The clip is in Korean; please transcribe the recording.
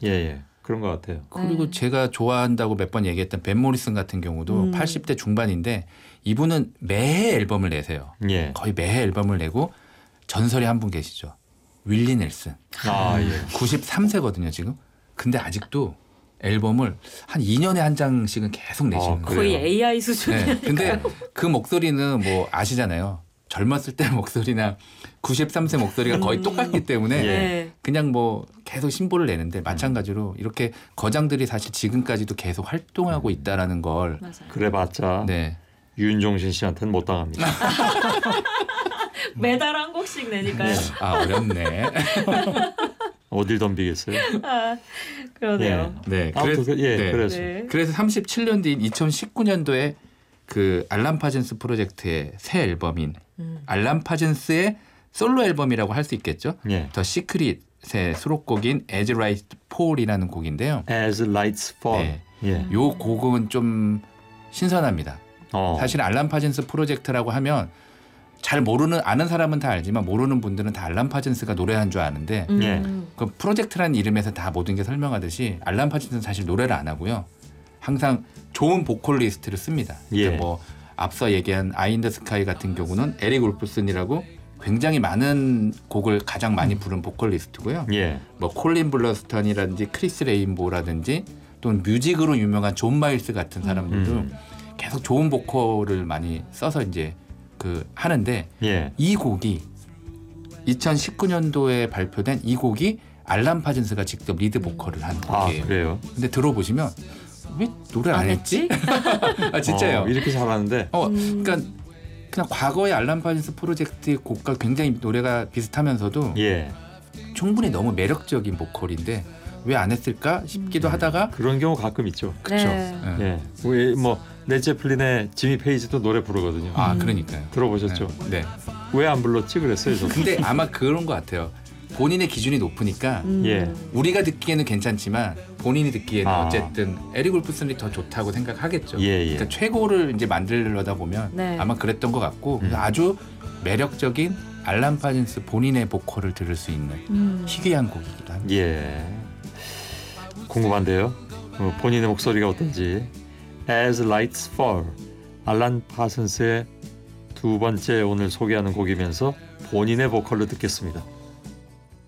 예, 예. 그런 것 같아요. 그리고 제가 좋아한다고 몇 번 얘기했던 벤 모리슨 같은 경우도 80대 중반인데 이분은 매해 앨범을 내세요. 예. 거의 매해 앨범을 내고 전설이 한 분 계시죠. 윌리 넬슨. 아, 예. 93세거든요 지금. 근데 아직도 앨범을 한 2년에 한 장씩은 계속 내시는 거예요. 거의 AI 수준이에요. 네. 근데 그 목소리는 뭐 아시잖아요. 젊었을 때 목소리나 93세 목소리가 거의 똑같기 때문에 네. 그냥 뭐 계속 신보를 내는데 마찬가지로 이렇게 거장들이 사실 지금까지도 계속 활동하고 있다라는 걸 맞아요. 그래봤자 네. 윤종신 씨한테는 못 당합니다. 매달 한 곡씩 내니까요. 아 어렵네. 어딜 덤비겠어요? 아, 그러네요. 네. 아무튼 그래서 네. 그래서 37년 뒤인 2019년도에 그 알람 파진스 프로젝트의 새 앨범인 알람 파진스의 솔로 앨범이라고 할 수 있겠죠. 예. 더 시크릿의 수록곡인 As Lights Fall이라는 곡인데요. As Lights Fall. 네. 예. 요 곡은 좀 신선합니다. 사실 알람 파진스 프로젝트라고 하면 잘 모르는 아는 사람은 다 알지만 모르는 분들은 다 알람 파진스가 노래한 줄 아는데 예. 그 프로젝트라는 이름에서 다 모든 게 설명하듯이 알람 파진스는 사실 노래를 안 하고요. 항상 좋은 보컬리스트를 씁니다. 예. 뭐 앞서 얘기한 아이 인 더 스카이 같은 경우는 에릭 울프슨이라고 굉장히 많은 곡을 가장 많이 부른 보컬리스트고요. 예. 뭐 콜린 블러스턴이라든지 크리스 레인보라든지 또는 뮤직으로 유명한 존 마일스 같은 사람들도 계속 좋은 보컬을 많이 써서 이제 그 하는데 예. 이 곡이 2019년도에 발표된 이 곡이 알람 파진스가 직접 리드 보컬을 한 아, 곡이에요. 그래요? 근데 들어보시면 왜 노래를 안 했지? 아 진짜요. 이렇게 잘하는데. 그러니까 그냥 과거의 알람 파진스 프로젝트의 곡과 굉장히 노래가 비슷하면서도 예. 충분히 너무 매력적인 보컬인데 왜 안 했을까 싶기도 하다가 그런 경우 가끔 있죠. 그렇죠. 네. 예. 예. 왜 뭐 레드제플린의 지미 페이지도 노래 부르거든요. 아 그러니까요. 들어보셨죠? 네. 왜 안 불렀지 그랬어요, 저도. 근데 아마 그런 것 같아요. 본인의 기준이 높으니까 예. 우리가 듣기에는 괜찮지만 본인이 듣기에는 아. 어쨌든 에릭 울프슨이 더 좋다고 생각하겠죠. 예, 예. 그러니까 최고를 이제 만들려다 보면 네. 아마 그랬던 것 같고 아주 매력적인 알람 파진스 본인의 보컬을 들을 수 있는 희귀한 곡이기도 합니다. 예. 궁금한데요. 본인의 목소리가 어떤지. As Lights Fall. 알란 파슨스의 두 번째 오늘 소개하는 곡이면서 본인의 보컬로 듣겠습니다.